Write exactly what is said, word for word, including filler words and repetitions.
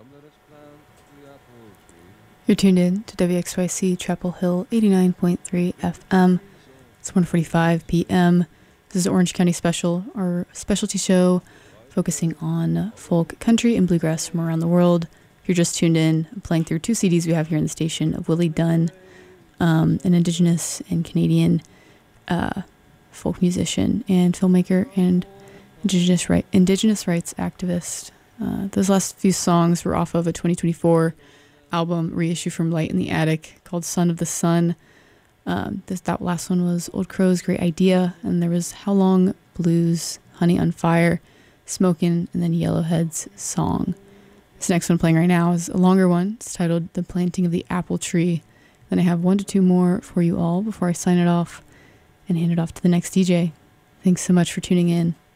You're tuned in to W X Y C Chapel Hill eighty-nine point three F M. It's one forty-five p.m. This is Orange County Special, our specialty show focusing on folk, country, and bluegrass from around the world. If you're just tuned in, I'm playing through two C Ds we have here in the station of Willie Dunn, um, an Indigenous and Canadian uh, folk musician and filmmaker and Indigenous, right, Indigenous rights activist. Uh, those last few songs were off of a twenty twenty-four album reissue from Light in the Attic called Son of the Sun. Um, this, that last one was Old Crow's Great Idea, and there was How Long Blues, Honey on Fire, Smokin', and then Yellowhead's Song. This next one playing right now is a longer one. It's titled The Planting of the Apple Tree. Then I have one to two more for you all before I sign it off and hand it off to the next D J. Thanks so much for tuning in.